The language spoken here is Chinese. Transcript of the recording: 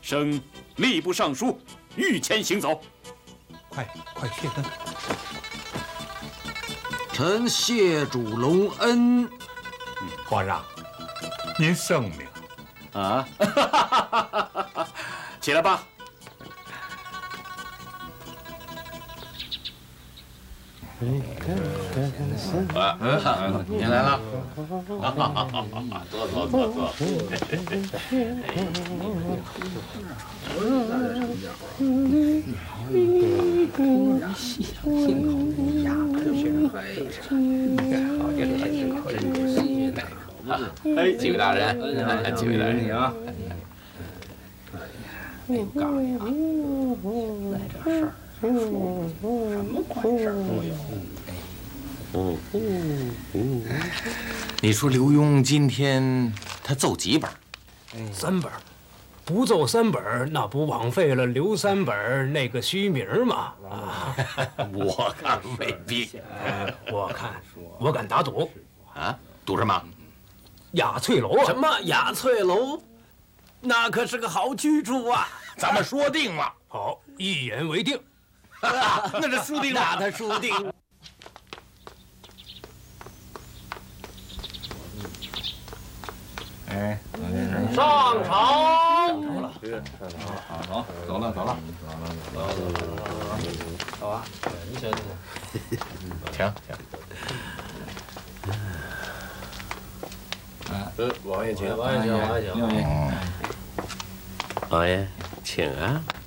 升吏部尚书，御前行走。 快谢恩！ 臣谢主隆恩。 皇上，您圣明啊！起来吧。 您来了，坐。哎，几位大人，几位大人啊！哎，我告诉你啊，来这事儿。什么怪事儿都有。 你说刘墉今天他奏几本 ？3本，不奏3本，那不枉费了刘3本那个虚名吗？啊， 我看未必。 我敢打赌。 啊，赌什么？ 雅翠楼啊！ 什么雅翠楼？那可是个好居住啊！咱们说定了。 好，一言为定。 那这输定了， 那他输定了。 哎， 上朝了，好，走了。走啊！请。 王爷请。 王爷，请啊！